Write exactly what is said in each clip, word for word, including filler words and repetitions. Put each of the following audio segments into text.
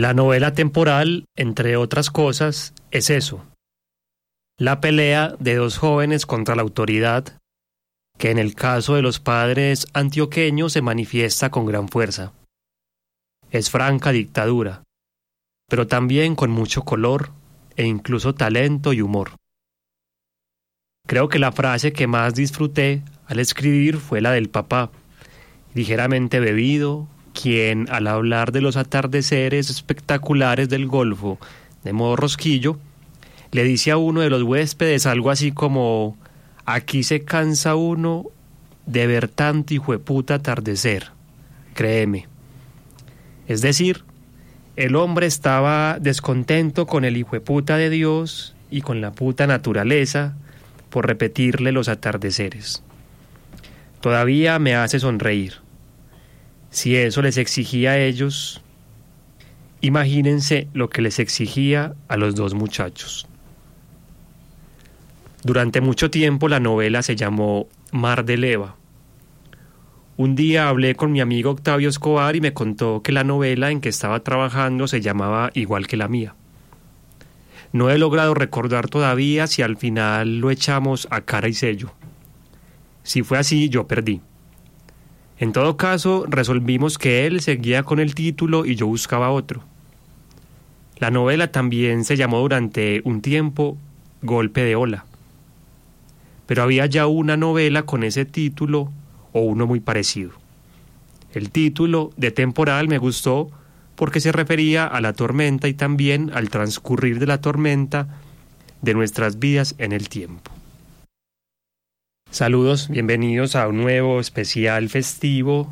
La novela temporal, entre otras cosas, es eso: la pelea de dos jóvenes contra la autoridad, que en el caso de los padres antioqueños se manifiesta con gran fuerza. Es franca dictadura, pero también con mucho color e incluso talento y humor. Creo que la frase que más disfruté al escribir fue la del papá, ligeramente bebido, quien, al hablar de los atardeceres espectaculares del Golfo de modo rosquillo, le dice a uno de los huéspedes algo así como: aquí se cansa uno de ver tanto hijueputa atardecer, créeme. Es decir, el hombre estaba descontento con el hijueputa de Dios y con la puta naturaleza por repetirle los atardeceres. Todavía me hace sonreír. Si eso les exigía a ellos, imagínense lo que les exigía a los dos muchachos. Durante mucho tiempo la novela se llamó Mar de Leva. Un día hablé con mi amigo Octavio Escobar y me contó que la novela en que estaba trabajando se llamaba igual que la mía. No he logrado recordar todavía si al final lo echamos a cara y sello. Si fue así, yo perdí. En todo caso, resolvimos que él seguía con el título y yo buscaba otro. La novela también se llamó durante un tiempo Golpe de Ola. Pero había ya una novela con ese título o uno muy parecido. El título de Temporal me gustó porque se refería a la tormenta y también al transcurrir de la tormenta de nuestras vidas en el tiempo. Saludos, bienvenidos a un nuevo especial festivo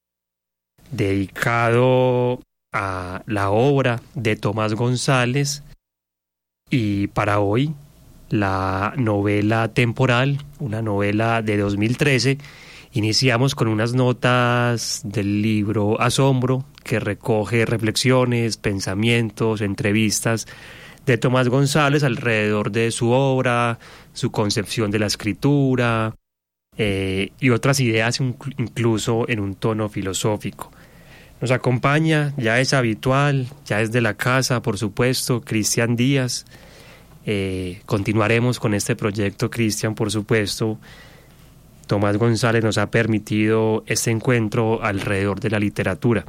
dedicado a la obra de Tomás González, y para hoy la novela Temporal, una novela de dos mil trece. Iniciamos con unas notas del libro Asombro, que recoge reflexiones, pensamientos, entrevistas de Tomás González alrededor de su obra, su concepción de la escritura eh, y otras ideas incluso en un tono filosófico. Nos acompaña, ya es habitual, ya es de la casa, por supuesto, Cristian Díaz. Eh, continuaremos con este proyecto, Cristian, por supuesto. Tomás González nos ha permitido este encuentro alrededor de la literatura.